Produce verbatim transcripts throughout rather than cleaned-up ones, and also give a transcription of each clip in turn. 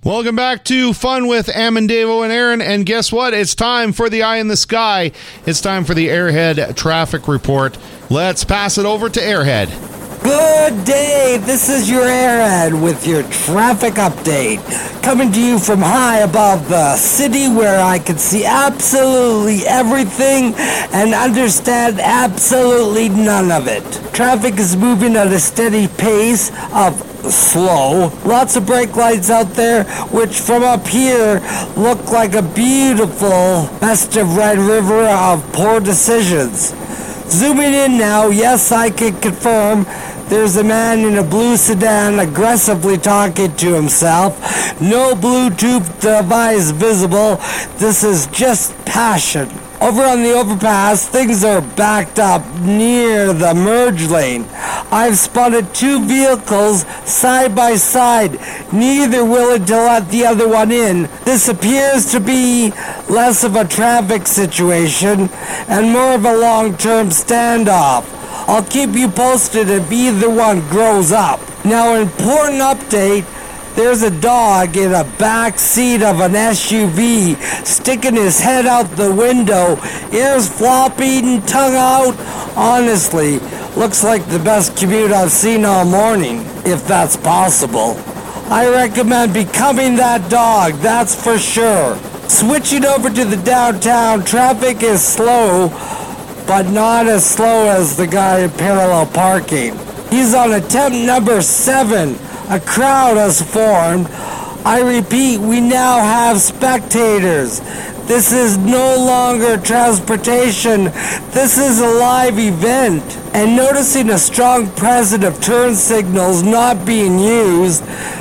Welcome back to Fun with Amandavo and Aaron, and guess what? It's time for the Eye in the Sky. It's time for the Airhead Traffic Report. Let's pass it over to Airhead. Good day, this is your Airhead with your traffic update. Coming to you from high above the city where I can see absolutely everything and understand absolutely none of it. Traffic is moving at a steady pace of slow. Lots of brake lights out there, which from up here look like a beautiful festive red river of poor decisions. Zooming in now, yes, I can confirm there's a man in a blue sedan aggressively talking to himself. No Bluetooth device visible. This is just passion. Over on the overpass, things are backed up near the merge lane. I've spotted two vehicles side by side, neither willing to let the other one in. This appears to be less of a traffic situation and more of a long-term standoff. I'll keep you posted if either one grows up. Now, important update. There's a dog in a back seat of an S U V, sticking his head out the window, ears flopping, tongue out. Honestly, looks like the best commute I've seen all morning, if that's possible. I recommend becoming that dog, that's for sure. Switching over to the downtown, traffic is slow, but not as slow as the guy in parallel parking. He's on attempt number seven. A crowd has formed. I repeat, we now have spectators. This is no longer transportation. This is a live event. And noticing a strong presence of turn signals not being used,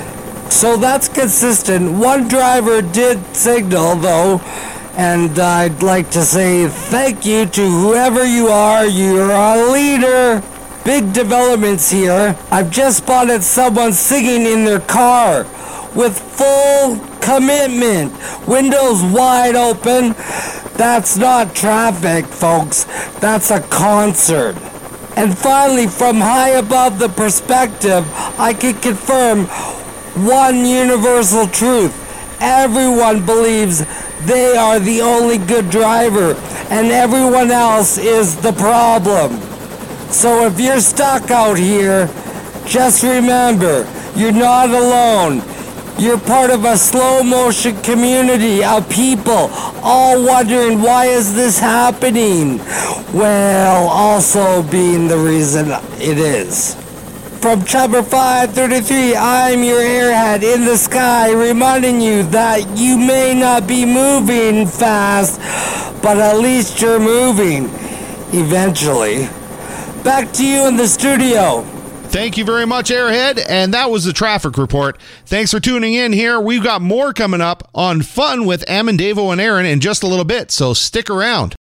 so that's consistent. One driver did signal, though, and I'd like to say thank you to whoever you are. You're a leader. Big developments here. I've just spotted someone singing in their car with full commitment. Windows wide open. That's not traffic, folks. That's a concert. And finally, from high above the perspective, I can confirm one universal truth. Everyone believes they are the only good driver, and everyone else is the problem. So if you're stuck out here, just remember, you're not alone. You're part of a slow motion community of people all wondering, why is this happening? Well, also being the reason it is. From Chopper five thirty-three, I'm your Airhead in the sky, reminding you that you may not be moving fast, but at least you're moving eventually. Back to you in the studio. Thank you very much, Airhead, and that was the traffic report. Thanks for tuning in here. We've got more coming up on Fun with Amandavo and Aaron in just a little bit, so stick around.